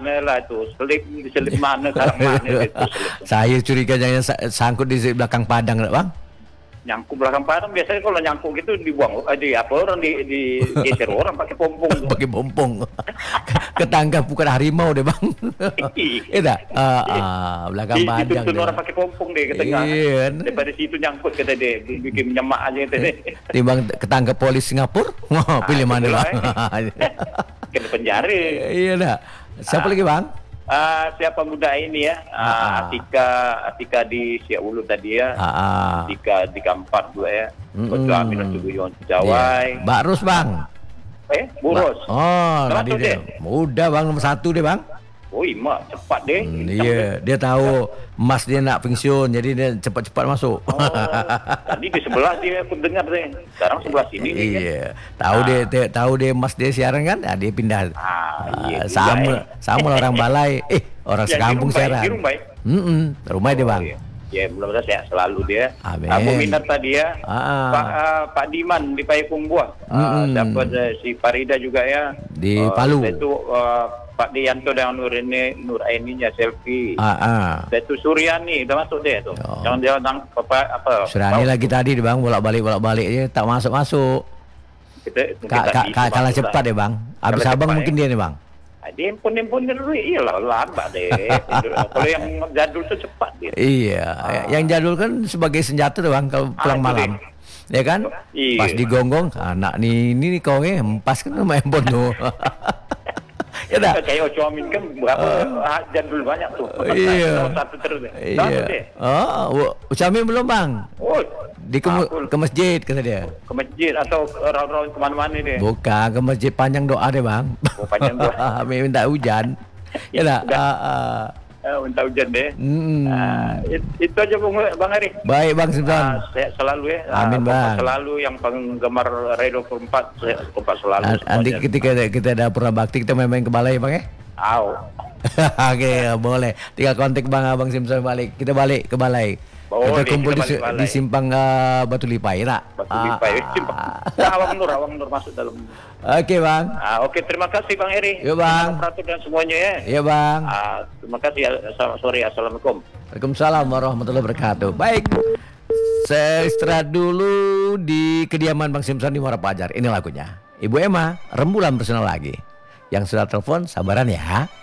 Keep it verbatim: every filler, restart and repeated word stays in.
mana lah itu, selip diselip mana, sarang mana itu selip. Saya curiga jangan sangkut di belakang padang, tak bang? Nyangkut belakang padang biasanya kalau nyangkut gitu dibuang, eh, di apa orang di, di geser orang pakai pompong. Pakai pompong. Ketangkap bukan harimau deh bang. Iya tak? Uh, uh, belakang di, padang. Dituntun orang pakai pompong deh ke tengah. Iya. Daripada situ nyangkut kata dia, bikin menyemak aja kata dia. Timbang ketangkap polis Singapura, wah pilih mana bang? Kena penjara. Iya tak? Siapa lagi bang? Uh, siapa muda ini ya, uh, Atika Atika di Siak Ulu tadi ya, Ah, Atika di Kampat juga ya, Mm-mm. Betul Amin untuk Yon Jawai, Mbak Rus bang. eh Buros, Oh, Nomor tadi satu dia. deh. Muda bang, nomor satu deh bang. oh ima cepat deh, Hmm, iya, dia tahu emas dia nak pensiun, jadi dia cepat-cepat masuk. Oh, tadi di sebelah dia aku dengar deh, sekarang sebelah sini nih kan. Iya, tahu dia, dia tahu dia emas dia siaran kan, nah, dia pindah. Ah, iya Ah, juga, sama, eh. sama lah orang balai, eh orang Yang sekampung di Rumbai, siaran. di Rumbai. Mm-mm, rumah dia bang. iya. Ya mudah-mudahan sehat selalu dia. Amin. Aku minat tadi ya. Ah. Pak uh, Pak Diman di Payakumbuh. Uh, Mm-mm. siapa ada si Farida juga ya. Di Uh, Palu. Itu uh, Pak Dianto dan Nur ini Nur Aininya selfie. Ah, ah. Itu Suryani udah masuk dia tuh. Oh. Jangan dia nang apa apa. Surani tahu. lagi tadi dia bang, bolak-balik bolak-balik aja tak masuk-masuk. Kita, Ka, ka, ka, kalah cepat ya bang. Habis Kalah abang cepat, mungkin ya. dia nih bang. Ah, dia handphone-handphone dulu iyalah lambat deh. Kalau yang jadul tuh cepat dia. Iya, yang jadul kan sebagai senjata tuh bang kalau pulang Ah, itu malam. Ya kan? Iya. Pas digonggong, anak nih ini nih kau eh empas kan sama handphone tuh. Ya dah. Kayak Ocoamin kan berapa uh, jadul banyak tuh. Iya. Nomor satu terus. deh. Satu Iya. deh. Oh, ucamin belum bang? Oh, Di ke, aku ke masjid kata dia. ke masjid atau round-round kemana-mana deh. Bukan ke masjid panjang doa deh bang. Oh, panjang doa. Minta hujan. Ya dah. Udah. Ah, ah. Eh, minta hujan deh. Hmm. Ah, it, itu aja Bang, Bang Ari. Baik bang Simson. Ah, sehat selalu ya. Amin, Ah, Bang. Selalu yang penggemar Radio empat, sehat kompak selalu. Nanti semuanya. ketika kita ada pura bakti kita main-main ke balai bang ya. Au. Oke, boleh. Tinggal kontak Bang Abang Simson balik. Kita balik ke balai. Boleh, kita kumpul kita di, balik si- balai. di simpang uh, Batu Lipai, tak? Batu Lipai. Ah, Nah, Awang Nur, Awang Nur masuk dalam. ah. Oke, Bang. Ah, oke, terima kasih Bang Eri. Yuk, Bang. Terima kasih dan semuanya ya. Iya, Bang. Ah, terima kasih. Selamat sore. Assalamualaikum. Waalaikumsalam warahmatullahi wabarakatuh. Baik. Saya istirahat dulu di kediaman Bang Simson di Muara Pajar. Ini lagunya. Ibu Emma, rembulan personal lagi. Yang sudah telepon, sabaran ya.